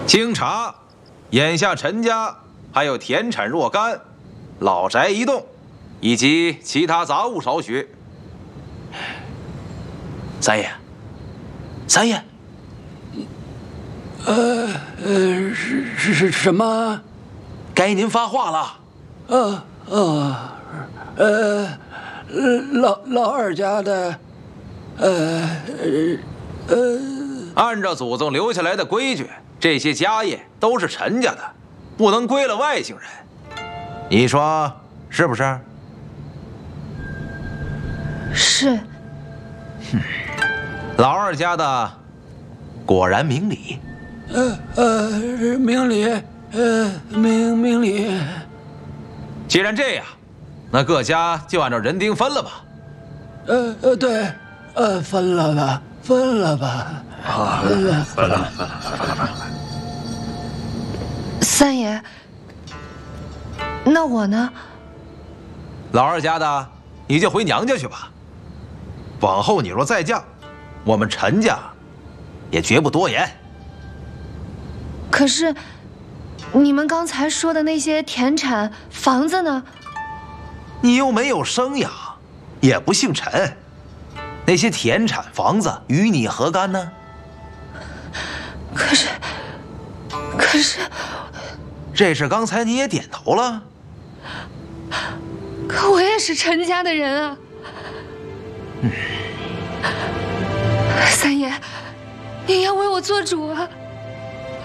经查，眼下陈家还有田产若干，老宅一栋，以及其他杂物少许。 三爷，三爷， 是什么？ 该您发话了。 老二家的， 按照祖宗留下来的规矩，这些家业都是陈家的，不能归了外姓人。你说是不是？ 是。 老二家的果然明理。 明理，明理。 既然这样，那各家就按照人丁分了吧。 对，分了吧，分了吧。分了。 三爷，那我呢？ 老二家的，你就回娘家去吧。往后你若再嫁，我们陈家也绝不多言。 可是，你们刚才说的那些田产、房子呢？ 你又没有生养，也不姓陈，那些田产、房子与你何干呢？ 可是， 这事刚才你也点头了。 可我也是陈家的人啊。三爷，您要为我做主啊！